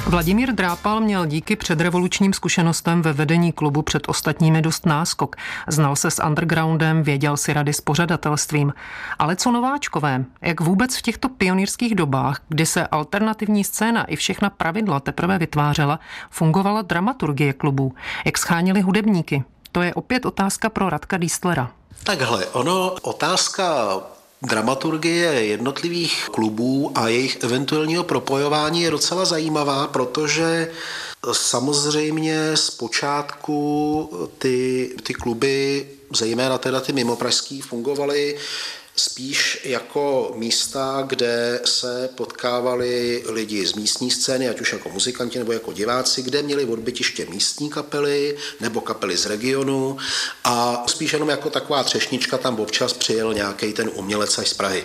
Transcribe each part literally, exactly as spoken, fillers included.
Vladimír Drápal měl díky předrevolučním zkušenostem ve vedení klubu před ostatními dost náskok. Znal se s undergroundem, věděl si rady s pořadatelstvím. Ale co nováčkové? Jak vůbec v těchto pionýrských dobách, kdy se alternativní scéna i všechna pravidla teprve vytvářela, fungovala dramaturgie klubů? Jak schánili hudebníky? To je opět otázka pro Radka Diestlera. Takhle, ono otázka dramaturgie jednotlivých klubů a jejich eventuálního propojování je docela zajímavá, protože samozřejmě zpočátku ty, ty kluby, zejména teda ty mimopražský, fungovaly spíš jako místa, kde se potkávali lidi z místní scény, ať už jako muzikanti nebo jako diváci, kde měli odbytiště místní kapely nebo kapely z regionu a spíš jenom jako taková třešnička tam občas přijel nějaký ten umělec až z Prahy.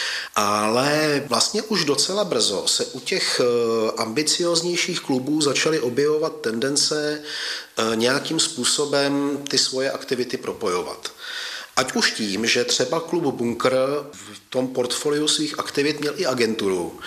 Ale vlastně už docela brzo se u těch ambicioznějších klubů začaly objevovat tendence nějakým způsobem ty svoje aktivity propojovat. Ať už tím, že třeba klub Bunkr v tom portfoliu svých aktivit měl i agenturu,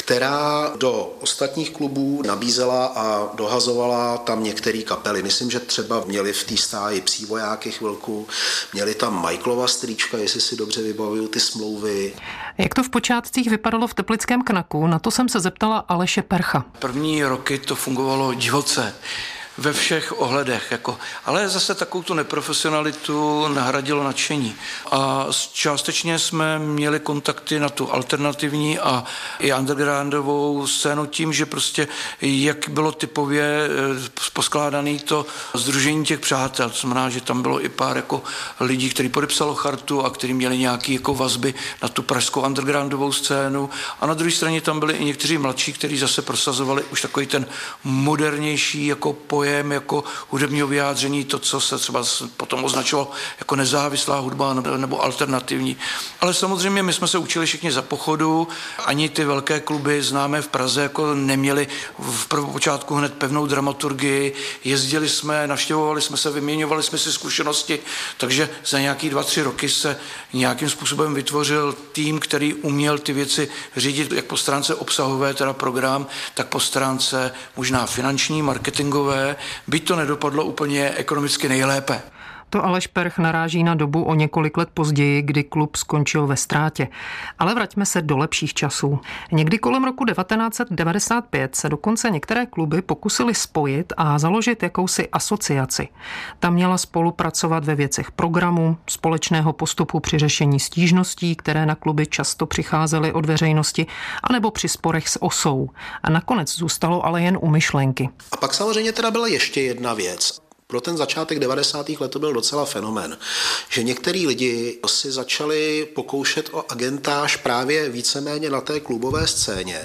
která do ostatních klubů nabízela a dohazovala tam některé kapely. Myslím, že třeba měli v té stáji Psí vojáky chvilku, měli tam Michaelova strýčka, jestli si dobře vybavuju ty smlouvy. Jak to v počátcích vypadalo v teplickém Knaku, na to jsem se zeptala Aleše Percha. První roky to fungovalo divoce. Ve všech ohledech, jako, ale zase takovou tu neprofesionalitu nahradilo nadšení. A částečně jsme měli kontakty na tu alternativní a i undergroundovou scénu tím, že prostě jak bylo typově poskládané to sdružení těch přátel, to znamená, že tam bylo i pár jako lidí, kteří podepsalo chartu a kteří měli nějaké jako vazby na tu pražskou undergroundovou scénu a na druhé straně tam byli i někteří mladší, kteří zase prosazovali už takový ten modernější jako pojem jako hudebního vyjádření, to, co se třeba potom označovalo jako nezávislá hudba nebo alternativní. Ale samozřejmě my jsme se učili všichni za pochodu, ani ty velké kluby známé v Praze jako neměli v prvopočátku hned pevnou dramaturgii, jezdili jsme, navštěvovali jsme se, vyměňovali jsme si zkušenosti, takže za nějaký dva, tři roky se nějakým způsobem vytvořil tým, který uměl ty věci řídit jak po stránce obsahové, teda program, tak po stránce možná finanční, marketingové, byť to nedopadlo úplně ekonomicky nejlépe. To Aleš Perch naráží na dobu o několik let později, kdy klub skončil ve ztrátě. Ale vraťme se do lepších časů. Někdy kolem roku devatenáct set devadesát pět se dokonce některé kluby pokusily spojit a založit jakousi asociaci. Ta měla spolupracovat ve věcech programu, společného postupu při řešení stížností, které na kluby často přicházely od veřejnosti, anebo při sporech s osou. A nakonec zůstalo ale jen u myšlenky. A pak samozřejmě teda byla ještě jedna věc. Pro ten začátek devadesátých let to byl docela fenomén, že některý lidi si začali pokoušet o agentáž právě víceméně na té klubové scéně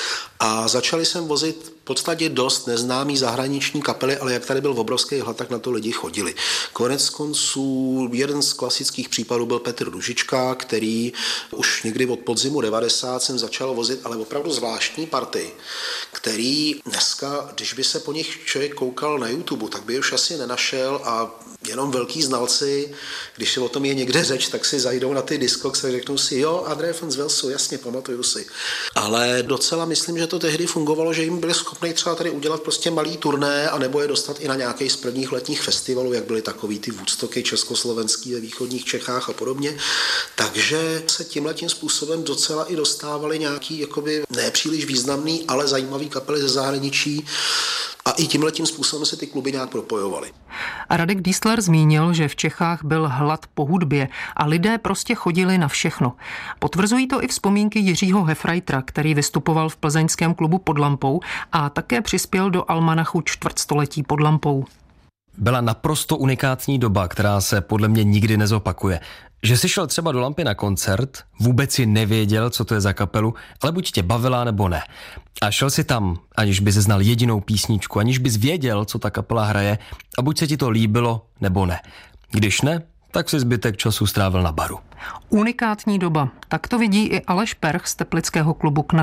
a začali sem vozit v podstatě dost neznámý zahraniční kapely, ale jak tady byl obrovský hlad, tak na to lidi chodili. Konec konců jeden z klasických případů byl Petr Ružička, který už někdy od podzimu devadesát sem začal vozit, ale opravdu zvláštní party, který dneska, když by se po nich člověk koukal na YouTube, tak by už asi nenašel a jenom velký znalci, když se o tom je někde řeč, tak si zajdou na ty Discogs a řeknou si, jo, André von Welsu, jasně, pamatuju si. Ale docela myslím, že to tehdy fungovalo, že jim byli schopni třeba tady udělat prostě malý turné a nebo je dostat i na nějaký z prvních letních festivalů, jak byly takový ty Woodstocky československý ve východních Čechách a podobně. Takže se tímhletím způsobem docela i dostávali nějaký jakoby nepříliš významný, ale zajímavý kapely ze zahraničí. A i tímhletím způsobem se ty kluby nějak propojovaly. A Radek Diestler zmínil, že v Čechách byl hlad po hudbě a lidé prostě chodili na všechno. Potvrzují to i vzpomínky Jiřího Heffreitera, který vystupoval v plzeňském klubu Pod lampou a také přispěl do almanachu čtvrtstoletí Pod lampou. Byla naprosto unikátní doba, která se podle mě nikdy nezopakuje. Že jsi šel třeba do Lampy na koncert, vůbec si nevěděl, co to je za kapelu, ale buď tě bavila, nebo ne. A šel si tam, aniž bys znal jedinou písničku, aniž bys věděl, co ta kapela hraje, a buď se ti to líbilo, nebo ne. Když ne, tak si zbytek času strávil na baru. Unikátní doba, tak to vidí i Aleš Perch z teplického klubu Knak.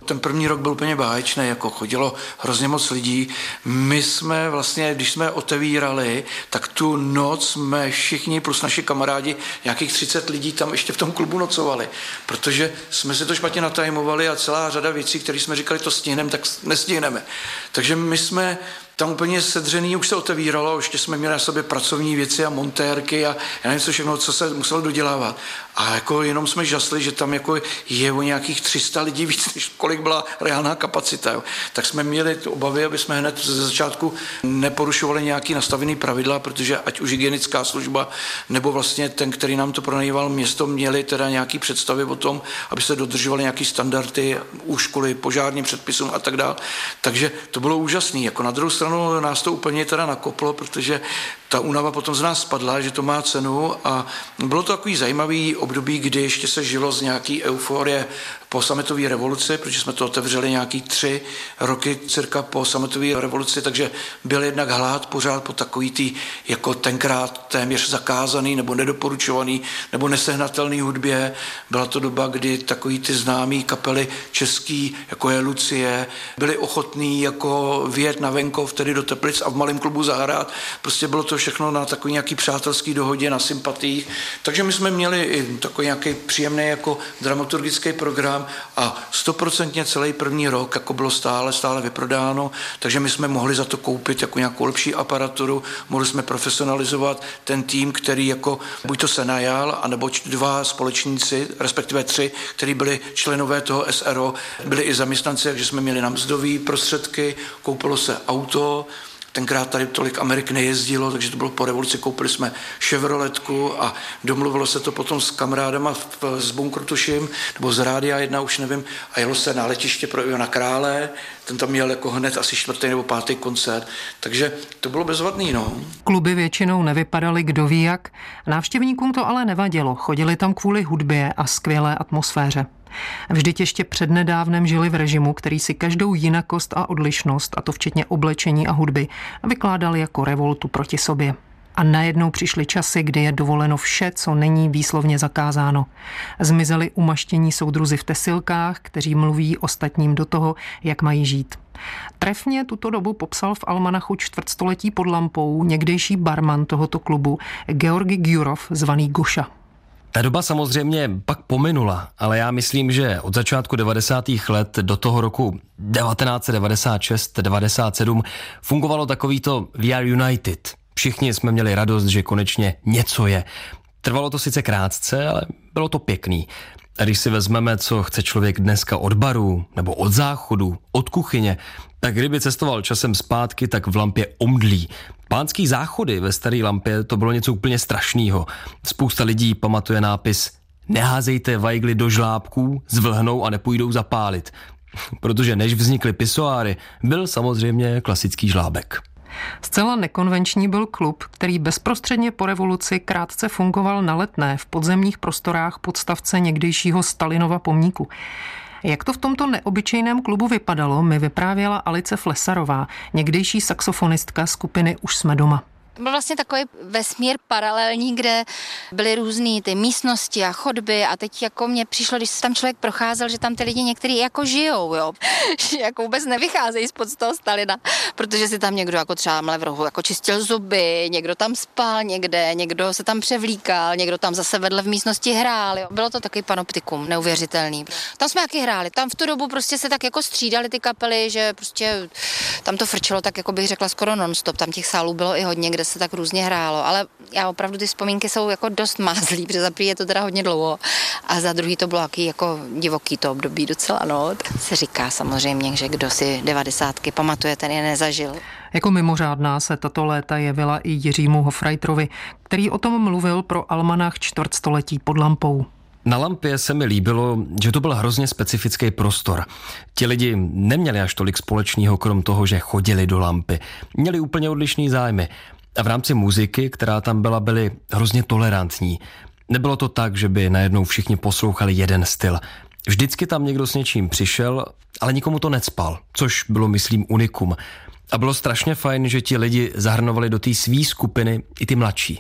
Ten první rok byl úplně báječný, jako chodilo hrozně moc lidí. My jsme vlastně, když jsme otevírali, tak tu noc jsme všichni plus naši kamarádi, nějakých třicet lidí tam ještě v tom klubu nocovali, protože jsme si to špatně natajmovali a celá řada věcí, které jsme říkali, to stihneme, tak nestihneme. Takže my jsme tam úplně sedřený, už se otevíralo, ještě jsme měli na sobě pracovní věci a montérky a já nevím, co všechno, co se muselo dodělávat. A jako jenom jsme žasli, že tam jako je o nějakých tři sta lidí víc, než kolik byla reálná kapacita. Jo. Tak jsme měli tu obavy, aby jsme hned ze začátku neporušovali nějaký nastavený pravidla, protože ať už hygienická služba nebo vlastně ten, který nám to pronajímal město, měli teda nějaký představy o tom, aby se dodržovaly nějaký standardy úškoly, požárním předpisům a tak dále. Takže to bylo úžasné. Jako na druhou stranu nás to úplně teda nakoplo, protože ta únava potom z nás spadla, že to má cenu a bylo to takový zajímavý období, kdy ještě se žilo z nějaký euforie po sametové revoluci, protože jsme to otevřeli nějaký tři roky cirka po sametové revoluci, takže byl jednak hlad pořád po takový tý, jako tenkrát téměř zakázaný nebo nedoporučovaný nebo nesehnatelný hudbě. Byla to doba, kdy takový ty známý kapely český, jako je Lucie, byli ochotní jako vyjet na venkov, tedy do Teplic a v malém klubu zahrát. Prostě bylo to všechno na takový nějaký přátelský dohodě, na sympatiích. Takže my jsme měli i takový nějaký příjemný jako dramaturgický program a stoprocentně celý první rok jako bylo stále, stále vyprodáno, takže my jsme mohli za to koupit jako nějakou lepší aparaturu, mohli jsme profesionalizovat ten tým, který jako buď to se najal, anebo dva společníci, respektive tři, kteří byli členové toho S R O, byli i zaměstnanci, takže jsme měli na mzdové prostředky, koupilo se auto. Tenkrát tady tolik Amerik nejezdilo, takže to bylo po revoluci, koupili jsme Chevroletku a domluvilo se to potom s kamarádama z Bunkru tuším, nebo z Rádia jedna, už nevím, a jelo se na letiště pro Ivana Krále, ten tam měl jako hned asi čtvrtý nebo pátý koncert, takže to bylo bezvadný, no. Kluby většinou nevypadaly kdo ví jak, návštěvníkům to ale nevadilo, chodili tam kvůli hudbě a skvělé atmosféře. Vždyť ještě přednedávnem žili v režimu, který si každou jinakost a odlišnost, a to včetně oblečení a hudby, vykládali jako revoltu proti sobě. A najednou přišly časy, kdy je dovoleno vše, co není výslovně zakázáno. Zmizeli umaštění soudruzi v tesilkách, kteří mluví ostatním do toho, jak mají žít. Trefně tuto dobu popsal v almanachu Čtvrtstoletí pod lampou někdejší barman tohoto klubu Georgi Gyurov, zvaný Goša. Ta doba samozřejmě pak pominula, ale já myslím, že od začátku devadesátých let do toho roku devatenáct set devadesát šest devadesát sedm fungovalo takovýto We are United. Všichni jsme měli radost, že konečně něco je. Trvalo to sice krátce, ale bylo to pěkný. A když si vezmeme, co chce člověk dneska od baru, nebo od záchodu, od kuchyně, tak kdyby cestoval časem zpátky, tak v Lampě omdlí. Pánský záchody ve staré Lampě to bylo něco úplně strašného. Spousta lidí pamatuje nápis "Neházejte vajgly do žlábků, zvlhnou a nepůjdou zapálit." Protože než vznikly pisoáry, byl samozřejmě klasický žlábek. Zcela nekonvenční byl klub, který bezprostředně po revoluci krátce fungoval na Letné v podzemních prostorách podstavce někdejšího Stalinova pomníku. Jak to v tomto neobyčejném klubu vypadalo, mi vyprávěla Alice Flesarová, někdejší saxofonistka skupiny Už jsme doma. To byl vlastně takový vesmír paralelní, kde byly různý ty místnosti a chodby a teď jako mně přišlo, když tam člověk procházel, že tam ty lidi některý jako žijou, jo. Že jako vůbec nevycházejí spod toho Stalina, protože si tam někdo jako třeba v rohu jako čistil zuby, někdo tam spal někde, někdo se tam převlíkal, někdo tam zase vedle v místnosti hrál, jo. Bylo to takový panoptikum, neuvěřitelný. Tam jsme taky hráli, tam v tu dobu prostě se tak jako střídali ty kapely, že prostě tam to frčelo tak, jako bych řekla, skoro non-stop, tam těch sálů bylo i hodně, kde se tak různě hrálo, ale já opravdu ty vzpomínky jsou jako dost mázlý, protože za první je to teda hodně dlouho a za druhý to bylo jaký jako divoký to období docela, no. Tak se říká samozřejmě, že kdo si devadesátky pamatuje, ten je nezažil. Jako mimořádná se tato léta jevila i Jiřímu Hofreiterovi, který o tom mluvil pro almanach Čtvrtstoletí pod lampou. Na Lampě se mi líbilo, že to byl hrozně specifický prostor. Ti lidi neměli až tolik společného, krom toho, že chodili do Lampy. Měli úplně odlišný zájmy. A v rámci muziky, která tam byla, byli hrozně tolerantní. Nebylo to tak, že by najednou všichni poslouchali jeden styl. Vždycky tam někdo s něčím přišel, ale nikomu to necpal, což bylo, myslím, unikum. A bylo strašně fajn, že ti lidi zahrnovali do té svý skupiny i ty mladší.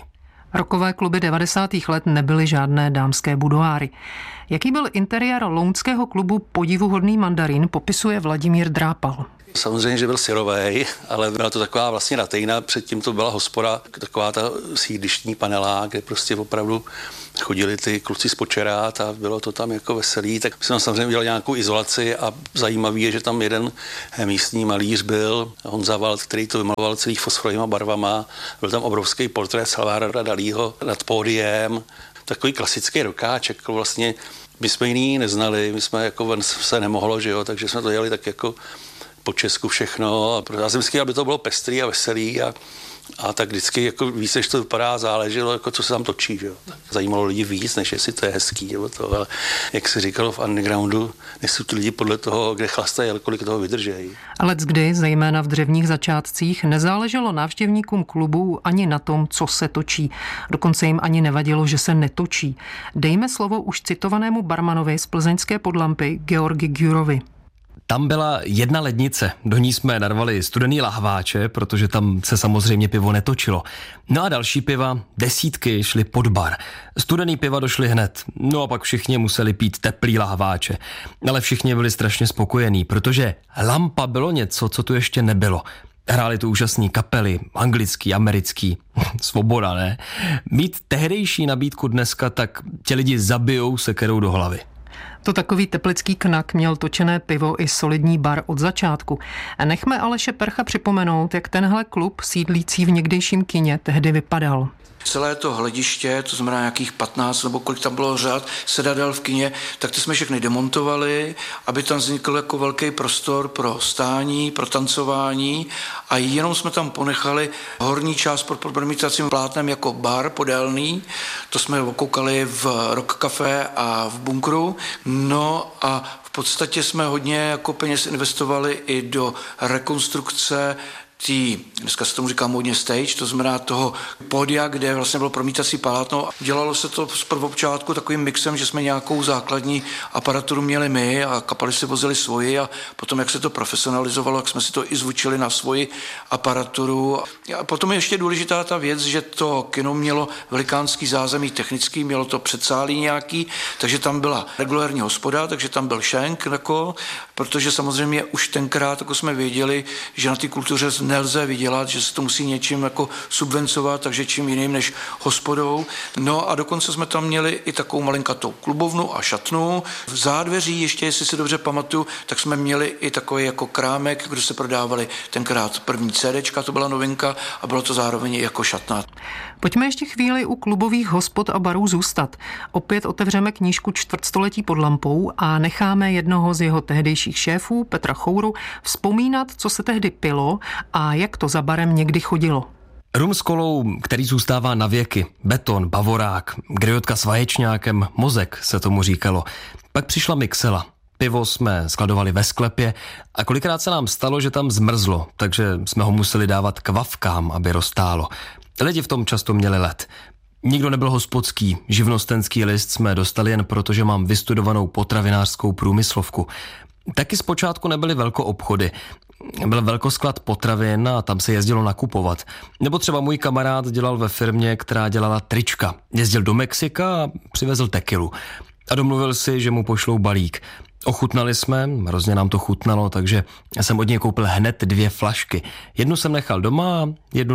Rokové kluby devadesátých let nebyly žádné dámské budoáry. Jaký byl interiér lounského klubu Podivuhodný mandarín, popisuje Vladimír Drápal. Samozřejmě, že byl syrovej, ale byla to taková vlastně latejna, předtím to byla hospoda, taková ta sídlištní panelá, kde prostě opravdu chodili ty kluci z Počerát a bylo to tam jako veselý, tak jsme samozřejmě udělali nějakou izolaci a zajímavý je, že tam jeden místní malíř byl, Honza Wald, který to vymaloval celých fosforovýma barvama, byl tam obrovský portrét Salvadora Dalího nad pódiem, takový klasický rokáček, vlastně my jsme jiný neznali, my jsme jako ven se nemohlo, že jo, takže jsme to dělali tak jako po Česku všechno. A já jsem myslel, aby to bylo pestrý a veselý a, a tak vždycky jako víc, než to vypadá, záleželo, jako co se tam točí. Že jo. Zajímalo lidi víc, než jestli to je hezký. Nebo to, ale jak se říkalo v undergroundu, nejsou ty lidi podle toho, kde chlastají, ale kolik toho vydržejí. Ale kdy, zejména v dřevních začátcích, nezáleželo návštěvníkům klubů ani na tom, co se točí. Dokonce jim ani nevadilo, že se netočí. Dejme slovo už citovanému barmanovi z plzeňské Podlampy Georgi Gyurovi. Tam byla jedna lednice, do ní jsme narvali studený lahváče, protože tam se samozřejmě pivo netočilo. No a další piva, desítky, šly pod bar. Studený piva došly hned, no a pak všichni museli pít teplý lahváče. Ale všichni byli strašně spokojení, protože lampa bylo něco, co tu ještě nebylo. Hráli tu úžasný kapely, anglický, americký, svoboda, ne? Mít tehdejší nabídku dneska, tak tě lidi zabijou sekerou do hlavy. To takový teplický knak měl točené pivo i solidní bar od začátku. Nechme Aleše Percha připomenout, jak tenhle klub sídlící v někdejším kině tehdy vypadal. Celé to hlediště, to znamená nějakých patnáct nebo kolik tam bylo řád sedadel v kině, tak ty jsme všechny demontovali, aby tam vznikl jako velký prostor pro stání, pro tancování a jenom jsme tam ponechali horní část pod promítacím plátnem jako bar podélný. To jsme okoukali v Rock Café a v bunkru. No a v podstatě jsme hodně jako peněz investovali i do rekonstrukce tý, dneska se tomu říká módně stage, to znamená toho pódia, kde vlastně bylo promítací palátno. Dělalo se to z prvopočátku takovým mixem, že jsme nějakou základní aparaturu měli my a kapely si vozili svoji a potom, jak se to profesionalizovalo, jak jsme si to i zvučili na svoji aparaturu. A potom je ještě důležitá ta věc, že to kino mělo velikánský zázemí technický, mělo to předsálí nějaký, takže tam byla regulární hospoda, takže tam byl šenk, jako, protože samozřejmě už tenkrát jako jsme věděli, že na té kultuře nelze vydělat, že se to musí něčím jako subvencovat, takže čím jiným než hospodou. No a dokonce jsme tam měli i takovou malinkatou klubovnu a šatnu. V zádveří, ještě jestli si dobře pamatuju, tak jsme měli i takový jako krámek, kde se prodávali tenkrát první CDčka, to byla novinka a bylo to zároveň i jako šatna. Pojďme ještě chvíli u klubových hospod a barů zůstat. Opět otevřeme knížku Čtvrtstoletí pod lampou a necháme jednoho z jeho tehdejších šéfů, Petra Chouru, vzpomínat, co se tehdy pilo a jak to za barem někdy chodilo. Rum s kolou, který zůstává na věky, beton, bavorák, griotka s vaječňákem, mozek se tomu říkalo. Pak přišla mixela. Pivo jsme skladovali ve sklepě a kolikrát se nám stalo, že tam zmrzlo, takže jsme ho museli dávat k vavkám, aby roztálo. Lidi v tom často měli led. Nikdo nebyl hospodský, živnostenský list jsme dostali jen proto, že mám vystudovanou potravinářskou průmyslovku. Taky zpočátku nebyly velkoobchody. Byl velkosklad potravin a tam se jezdilo nakupovat. Nebo třeba můj kamarád dělal ve firmě, která dělala trička. Jezdil do Mexika a přivezl tekilu. A domluvil si, že mu pošlou balík. Ochutnali jsme, hrozně nám to chutnalo, takže jsem od něj koupil hned dvě flašky. Jednu jsem nechal doma a jednu